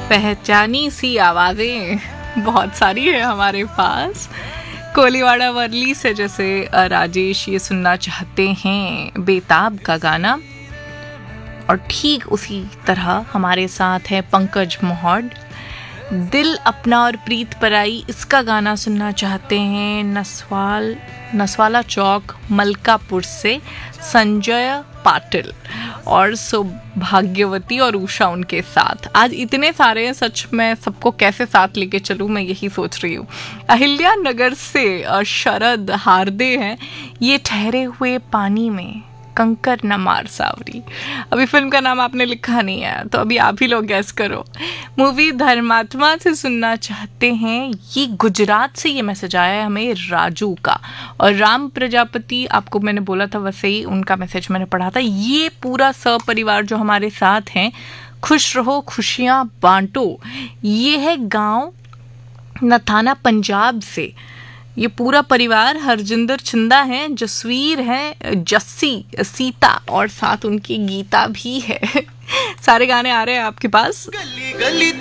पहचानी सी आवाजें बहुत सारी है हमारे पास। कोलीवाड़ा वर्ली से जैसे राजेश ये सुनना चाहते हैं बेताब का गाना, और ठीक उसी तरह हमारे साथ है पंकज मोहड, दिल अपना और प्रीत पराई इसका गाना सुनना चाहते हैं नसवाला चौक मलकापुर से संजय पाटिल, और सौभाग्यवती और उषा उनके साथ। आज इतने सारे हैं, सच में सबको कैसे साथ लेके चलूँ मैं यही सोच रही हूँ। अहिल्या नगर से शरद हार्दे हैं, ये ठहरे हुए पानी में कंकर न मार सावरी। अभी फिल्म का नाम आपने लिखा नहीं है तो अभी आप ही लोग गैस करो। मूवी धर्मात्मा से सुनना चाहते हैं, ये गुजरात से ये मैसेज आया है हमें राजू का, और राम प्रजापति आपको मैंने बोला था वैसे ही उनका मैसेज मैंने पढ़ा था। ये पूरा सपरिवार जो हमारे साथ हैं, खुश रहो खुशियाँ बांटो, ये है गांव नथाना पंजाब से। ये पूरा परिवार हरजिंदर छिंदा है, जसवीर है, जस्सी, सीता और साथ उनकी गीता भी है। सारे गाने आ रहे हैं आपके पास। गली गली